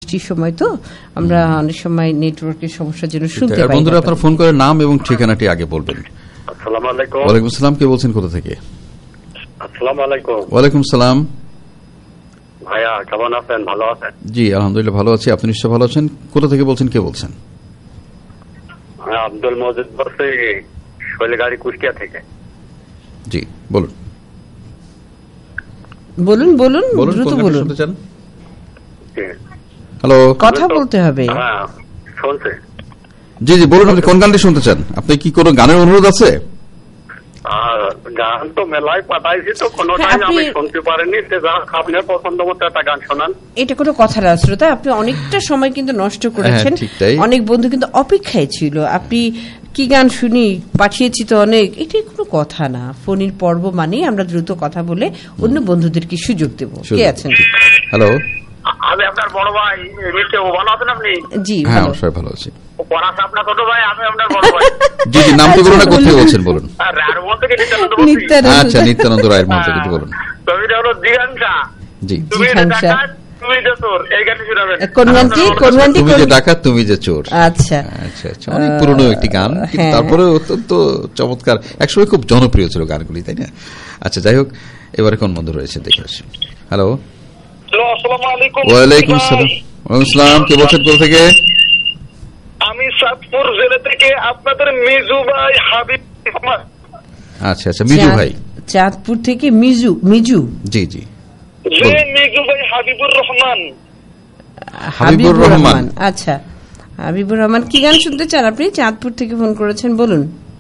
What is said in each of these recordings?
সময় তো আমরা অনেক সময় নেটওয়ার্কের সমস্যার জন্য শুনতে পাই। বন্ধুরা, আপনারা ফোন করে নাম এবং ঠিকানাটি আগে বলবেন। আসসালামু আলাইকুম। ওয়ালাইকুম আসসালাম। কে বলছেন, কোথা থেকে? আসসালামু আলাইকুম। ওয়ালাইকুম সালাম। ভাইয়া কেমন আছেন? ভালো আছেন? জি আলহামদুলিল্লাহ ভালো আছি। আপনি নিশ্চয় ভালো আছেন। কোথা থেকে বলছেন, কে বলছেন? আব্দুল মজিদ বলছি, শৈলগাড়ি কুষ্টিয়া থেকে। জি বলুন বলুন বলুন বলুন, দ্রুত কোন গানটি বলুন। শুনতে চান? জি। হ্যালো, কথা বলতে হবে। হ্যাঁ শুনছে। জি জি বলুন, আপনি কোন গানটি শুনতে চান? আপনি কি কোনো গানের অনুরোধ আছে? আর গান তো মেলায় পাঠাইছি, তো কোনোটাই হ্যাঁ, আপনি- আমি শুনতে পারিনি। আপনার পছন্দ মতো একটা গান শোনান। এটা কোনো কথা না শ্রোতা, আপনি অনেকটা সময় কিন্তু নষ্ট করেছেন। হ্যাঁ, ঠিক তাই। অনেক বন্ধু কিন্তু অপেক্ষায় ছিল। আপনি কি গান শুনি পাঠিয়েছি তো অনেক, এটা কোনো কথা না। ফোনের পর্ব মানেই আমরা দ্রুত কথা বলে অন্য বন্ধুদেরকে সুযোগ দেব। কে আছেন? হ্যালো। আমি আপনার বড় ভাই মিস্টার, ভালো আছেন আপনি? জি হ্যাঁ ভালো। সবাই ভালো আছি। পড়াশা আপনার ছোট ভাই, আমি আপনার বড় ভাই। জি জি নামটি বলুন না, কোথায় বলছেন বলুন। আর রারমোহন থেকে নিত্যানন্দ বলছি। নিত্যানন্দ। আচ্ছা, নিত্যানন্দ রায়ের মঞ্চ থেকে বলুন। ছবিটা হলো জিগাংসা। জি। তুমি যে জিগাংসা। ডাকাত, তুমি যে চোর, এই গানটি শোনাবেন। কোন গানটি? কোন গানটি? তুমি যে ডাকাত তুমি যে চোর। আচ্ছা আচ্ছা আচ্ছা, অনেক পুরনো একটি গান, কিন্তু হ্যাঁ। তারপরে অত্যন্ত চমৎকার, একসময় খুব জনপ্রিয় ছিল গানগুলি, তাই না? আচ্ছা যাই হোক, এবারে কোন বন্ধু রয়েছে দেখে আসি। হ্যালো। আসসালামু আলাইকুম। ওয়ালাইকুম আসসালাম। ওয়ালাইকুম আসসালাম। কে বলছেন, কোথা থেকে? আমি চাঁদপুর জেলা থেকে আপনাদের মিজু ভাই হাবিব। আচ্ছা আচ্ছা, মিজু ভাই। চাঁদপুর থেকে মিজু। মিজু জি জি যে মিজু ভাই হাবিবুর রহমান। হাবিবুর রহমান। আচ্ছা হাবিবুর রহমান, কি গান শুনতে চান আপনি? চাঁদপুর থেকে ফোন করেছেন, বলুন।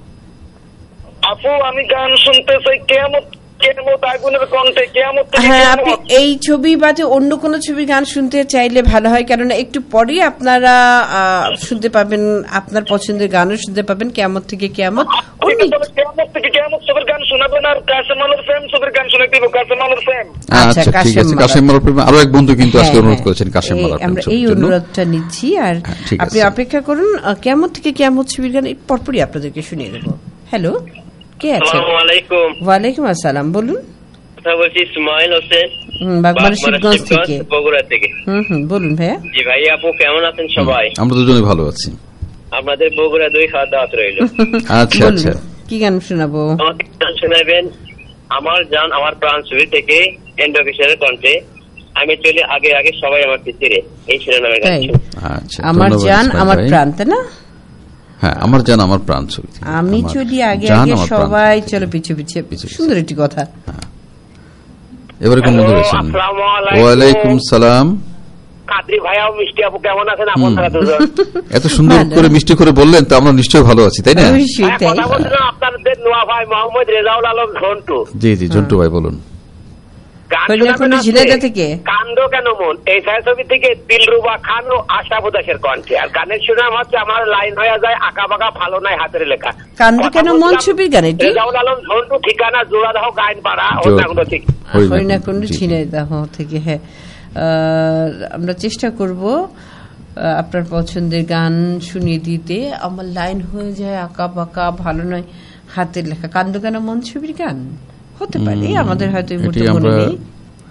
আপু আমি গান শুনতে চাই কিয়ামত, কিয়ামত আগুনের কণ্ঠে, কিয়ামত থেকে হ্যাঁ, আপনি কিয়ামত। এই ছবি বাদে অন্য কোন ছবির গান শুনতে চাইলে ভালো হয়, কেননা একটু পরেই আপনারা শুনতে পাবেন, আপনার পছন্দের গানও শুনতে পাবেন। কিয়ামত থেকে কিয়ামত, ঠিক আছে, তবে কিয়ামত থেকে কিয়ামত ছবির গান শোনাবেন, আর কাসেম আলোর প্রেম ছবির গান শুনে দিব। কাসেম আলোর প্রেম। আচ্ছা ঠিক আছে। কাশেম কাশেম মালার প্রেম, আরো এক বন্ধু কিন্তু আজকে অনুরোধ করেছেন কাশেম মালার প্রেম আমরা এই ছবির জন্য। অনুরোধটা নিচ্ছি, আর ঠিক আপনি আছে। অপেক্ষা করুন। কিয়ামত থেকে কিয়ামত ছবির গান এই পরপরই আপনাদেরকে শুনিয়ে দেব। হ্যালো, কে আছেন? আসসালামু আলাইকুম। ওয়ালাইকুম আসসালাম, বলুন। কথা বলছি ইসমাইল হোসেন, বাগমারা শিবগঞ্জ থেকে। বগুড়া থেকে। বলুন ভাইয়া। জি ভাই, আপু কেমন আছেন সবাই? আমরা দুজনে ভালো আছি। আপনাদের বগুড়া 2 খাওয়া দাওয়াত রইল। আচ্ছা বলুন, আচ্ছা, কি গান শোনাবো? আমাকে গান শোনাবেন আমার জান আমার প্রাণ ছবি থেকে এন্ডোকেশনের কণ্ঠে আমি চলি আগে আগে সবাই আমার পিছিয়ে, এই শিরোনামের গান। তাই? আচ্ছা, আমার ধন্যবাদ জান ইসমাইল আমার ভাই। প্রাণ, তাই না? হ্যাঁ, আমার জান আমার প্রাণ ছবি থেকে। আমি আমার চলি আগে জান আগে আমার প্রাণ সবাই ছবি চলো থেকে। পিছু পিছিয়ে। পিছু সুন্দর একটি কথা। এবারে কোন বন্ধু রয়েছেন? আসসালামু আলাইকুম। ওয়ালাইকুম সালাম। কাদরি ভাইয়া মিষ্টি আপু কেমন আছেন? আপনারা দুজন এত সুন্দর ভালো। করে মিষ্টি করে বললেন, তো আমরা নিশ্চয়ই ভালো আছি, তাই না? অবশ্যই তাই। কথা বলছিলাম আপনাদের নোয়া ভাই মোহাম্মদ রেজাউল আলম ঝন্টু। জি জি জন্টু ভাই বলুন। গান কন্যাকুমারী শোনাবেন আজকে? ঝিনাইদহ থেকে। কান্দো কেন মন, এই ছায়াছবি থেকে দিলরুবা খান ও আশা বুদাসের কণ্ঠে। আর গানের সুনাম হচ্ছে আমার লাইন হয়ে যায় আঁকা বাঁকা ভালো নাই হাতের লেখা। কান্দো কেন মন কথা ছবির গান এটি? রেজাউল আলম ঝন্টু, ঠিকানা জোড়াদাহ গাইন পাড়া, অন্যান্য ঠিক। হরিণাকুণ্ড জি। ঝিনাইদহ থেকে। হ্যাঁ, আমরা চেষ্টা করব আপনার পছন্দের গান শুনিয়ে দিতে। আমার লাইন হয়ে যায় আঁকা বাঁকা ভালো নয় হাতের লেখা। কান্দো কেন মন ছবির গান হতে পারে, আমাদের হয়তো এই মুহূর্তে এটি মনে আমরা- নেই।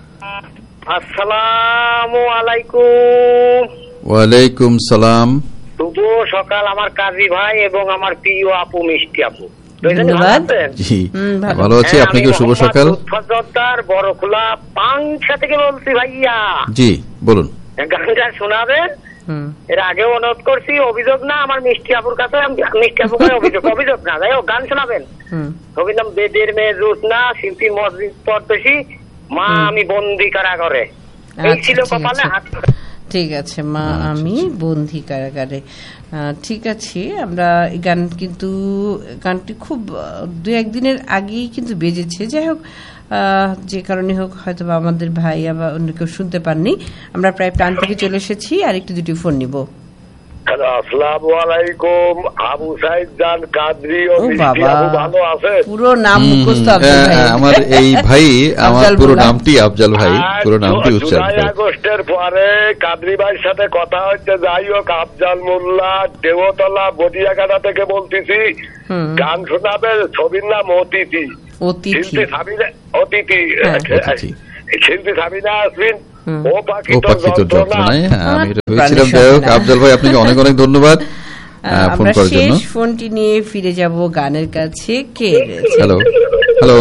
আসসালামু আলাইকুম। ওয়ালাইকুম সালাম। শুভ সকাল আমার কাজী ভাই এবং আমার প্রিয় আপু মিষ্টি আপু। দুইজনই ভালো ধন্যবাদ। আছেন? জি ভালো। ভালো আছি, হ্যাঁ, আপনাকেও আমি শুভ মোহাম্মদ সকাল। লুৎফর জর্দার বড়খোলা পাংশা থেকে বলছি ভাইয়া। জি বলুন। গানটা শোনাবেন। হুম। এর আগেও অনুরোধ করছি, অভিযোগ না আমার মিষ্টি আপুর কাছে, মিষ্টি আপুর কাছে অভিযোগ না, যাই হোক গান শোনাবেন। হুম। ছবির নাম বেদের মেয়ে জোৎস্না, শিল্পী মসজিদ পরদোষী, মা আমি বন্দি কারাগারে। এই আচ্ছা, ছিল ঠিক কপালে আছে। হাত। ঠিক আছে, মা আমি বন্দি কারাগারে। ঠিক আছে, আমরা এই গান কিন্তু গানটি খুব 2-1 দিনের আগেই কিন্তু বেজেছে। যাই হোক, যে কারণে হোক হয়তো বা আমাদের ভাই বা অন্য কেউ শুনতে পাননি। আমরা প্রায় প্রাণ থেকে চলে এসেছি, আর একটু দুটি ফোন নিব। আসসালামু আলাইকুম। আবু সাইদ জান কাদরি ও ও মিষ্টি বাবা, আপু ভালো আছে? পুরো নাম মুখস্থ আব্দুল ভাই। আমার এই ভাই, আমার আফজাল পুরো মোল্লা। নামটি আফজাল ভাই, পুরো নামটি উচ্চারণ জুলাই করে। আগস্টের পরে কাদরি ভাইয়ের সাথে কথা হচ্ছে। যাই হোক, আফজাল মোল্লা দেওতলা বদিয়াকাটা থেকে বলতেছি। গান শোনাবে, ছবির নাম অতিথি। অতিথি। শিল্পী সাবিনা অতিথি। হ্যাঁ, অতিথি। শিল্পী সাবিনা আসমিন ও পাখি তো যন্ত্রণায়। আমি ভেবেছিলাম। যাই হোক, আফজাল ভাই আপনাকে অনেক অনেক ধন্যবাদ ফোন করার জন্য। শেষ ফোনটি নিয়ে ফিরে যাব গানের কাছে। কে? হ্যালো হ্যালো,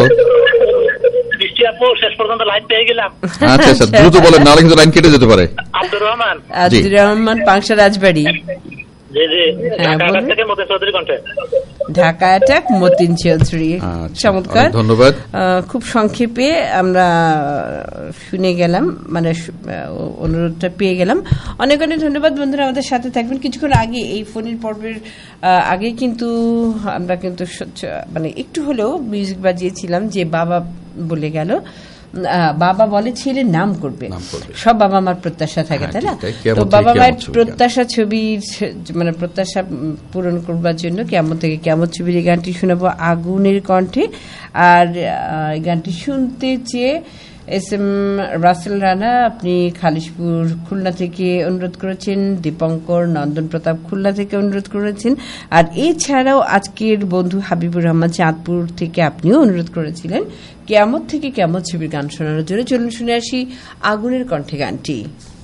শেষ পর্যন্ত লাইন পেয়ে গেলাম। আচ্ছা আচ্ছা, দ্রুত বলেন, নাহলে কিন্তু লাইন কেটে যেতে পারে। আব্দুর রহমান। আব্দুর রহমান, পাংশা রাজবাড়ি। জি জি, ঢাকা থেকে মতিন চৌধুরী কণ্ঠে। ঢাকা অ্যাটাক, মতিন চৌধুরী। চমৎকার, ধন্যবাদ। খুব সংক্ষেপে আমরা শুনে গেলাম, মানে অনুরোধটা পেয়ে গেলাম। অনেক অনেক ধন্যবাদ বন্ধুরা, আমাদের সাথে থাকবেন। কিছুক্ষণ আগে এই ফোনের পর্বের আগে কিন্তু আমরা কিন্তু মানে একটু হলেও মিউজিক বাজিয়েছিলাম, যে বাবা বলে গেল, বাবা বলে ছেলের নাম করবে। সব বাবা মার প্রত্যাশা থাকে, তাই না? তো বাবা মায়ের প্রত্যাশা ছবির, মানে প্রত্যাশা পূরণ করবার জন্য কিয়ামত থেকে কিয়ামত ছবির এই গানটি শোনাবো আগুনের কণ্ঠে। আর এই গানটি শুনতে চেয়ে SM রাসেল রানা, আপনি খালিশপুর খুলনা থেকে অনুরোধ করেছেন। দীপঙ্কর নন্দন প্রতাপ খুলনা থেকে অনুরোধ করেছেন। আর এছাড়াও আজকের বন্ধু হাবিবুর রহমান চাঁদপুর থেকে আপনিও অনুরোধ করেছিলেন কিয়ামত থেকে কিয়ামত ছবির গান শোনানোর জন্য। চলুন শুনে আসি আগুনের কণ্ঠে গানটি।